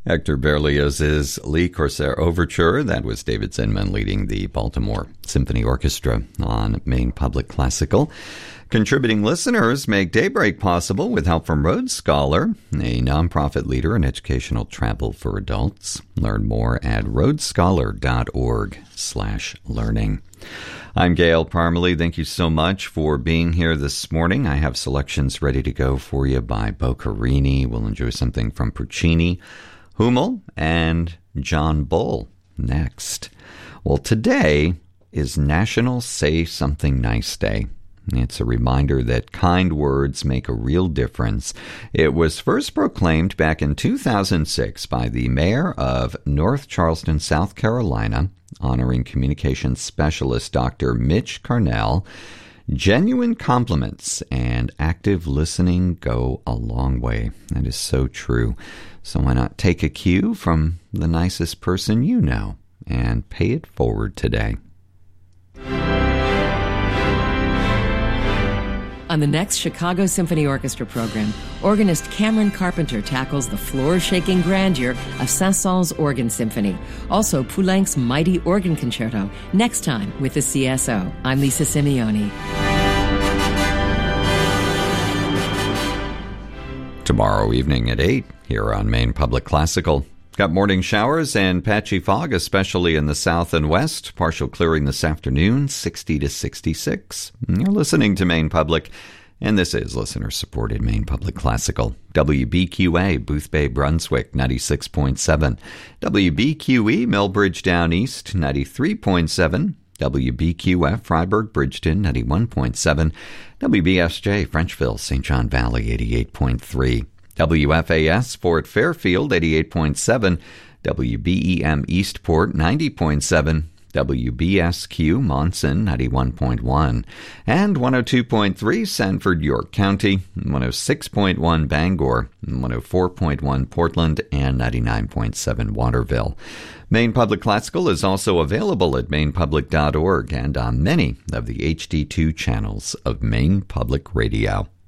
Hector Berlioz's Le Corsaire Overture. That was David Zinman leading the Baltimore Symphony Orchestra on Maine Public Classical. Contributing listeners make Daybreak possible with help from Rhodes Scholar, a nonprofit leader in educational travel for adults. Learn more at rhodesscholar.org/learning. I'm Gail Parmalee. Thank you so much for being here this morning. I have selections ready to go for you by Boccherini. We'll enjoy something from Puccini, Hummel, and John Bull next. Well, today is National Say Something Nice Day. It's a reminder that kind words make a real difference. It was first proclaimed back in 2006 by the mayor of North Charleston, South Carolina, honoring communications specialist Dr. Mitch Carnell. Genuine compliments and active listening go a long way. That is so true. So why not take a cue from the nicest person you know and pay it forward today? On the next Chicago Symphony Orchestra program, organist Cameron Carpenter tackles the floor-shaking grandeur of Saint-Saëns Organ Symphony. Also, Poulenc's Mighty Organ Concerto, next time with the CSO. I'm Lisa Simeoni. Tomorrow evening at 8 here on Maine Public Classical. Got morning showers and patchy fog, especially in the south and west. Partial clearing this afternoon, 60 to 66. You're listening to Maine Public, and this is listener-supported Maine Public Classical. WBQA, Boothbay, Brunswick, 96.7. WBQE, Millbridge Down East, 93.7. WBQF, Freiburg, Bridgeton, 91.7. WBSJ, Frenchville, St. John Valley, 88.3. WFAS, Fort Fairfield, 88.7, WBEM Eastport, 90.7, WBSQ Monson, 91.1, and 102.3 Sanford, York County, 106.1 Bangor, 104.1 Portland, and 99.7 Waterville. Maine Public Classical is also available at mainepublic.org and on many of the HD2 channels of Maine Public Radio.